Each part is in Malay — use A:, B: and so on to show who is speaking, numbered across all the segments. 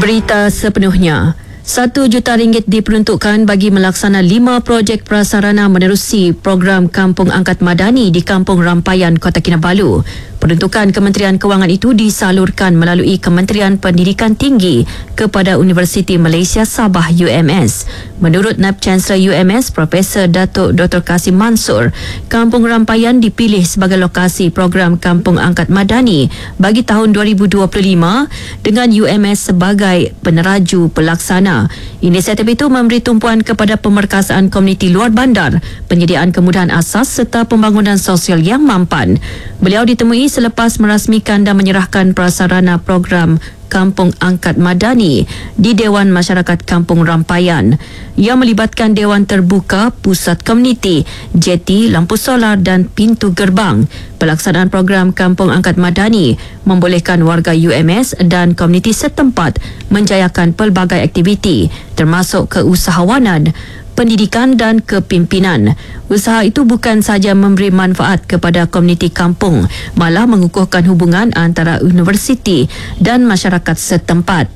A: Berita sepenuhnya. RM1 juta diperuntukkan bagi melaksana 5 projek prasarana menerusi program Kampung Angkat Madani di Kampung Rampayan, Kota Kinabalu. Peruntukan Kementerian Kewangan itu disalurkan melalui Kementerian Pendidikan Tinggi kepada Universiti Malaysia Sabah UMS. Menurut Naib Chancellor UMS, Profesor Datuk Dr. Kasim Mansur, Kampung Rampayan dipilih sebagai lokasi program Kampung Angkat Madani bagi tahun 2025 dengan UMS sebagai peneraju pelaksana. Inisiatif itu memberi tumpuan kepada pemerkasaan komuniti luar bandar, penyediaan kemudahan asas serta pembangunan sosial yang mampan. Beliau ditemui selepas merasmikan dan menyerahkan prasarana program Kampung Angkat Madani di Dewan Masyarakat Kampung Rampayan yang melibatkan Dewan Terbuka, Pusat Komuniti, jeti, lampu solar dan pintu gerbang. Pelaksanaan program Kampung Angkat Madani membolehkan warga UMS dan komuniti setempat menjayakan pelbagai aktiviti termasuk keusahawanan, pendidikan dan kepimpinan. Usaha itu bukan sahaja memberi manfaat kepada komuniti kampung, malah mengukuhkan hubungan antara universiti dan masyarakat setempat.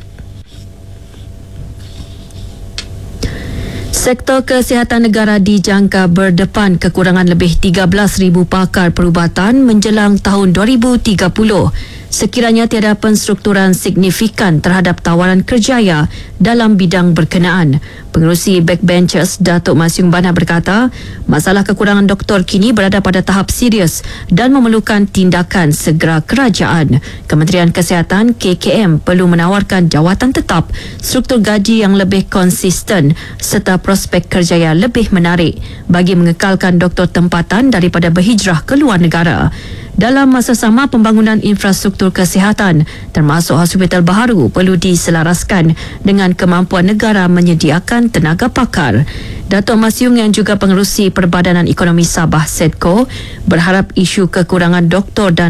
A: Sektor kesihatan negara dijangka berdepan kekurangan lebih 13,000 pakar perubatan menjelang tahun 2030. Sekiranya tiada penstrukturan signifikan terhadap tawaran kerjaya dalam bidang berkenaan. Pengerusi Backbenchers Datuk Masyung Bana berkata, masalah kekurangan doktor kini berada pada tahap serius dan memerlukan tindakan segera kerajaan. Kementerian Kesihatan KKM perlu menawarkan jawatan tetap, struktur gaji yang lebih konsisten serta prospek kerjaya lebih menarik bagi mengekalkan doktor tempatan daripada berhijrah ke luar negara. Dalam masa sama, pembangunan infrastruktur kesihatan termasuk hospital baharu perlu diselaraskan dengan kemampuan negara menyediakan tenaga pakar. Datuk Masyung yang juga pengerusi Perbadanan Ekonomi Sabah SEDCO berharap isu kekurangan doktor dan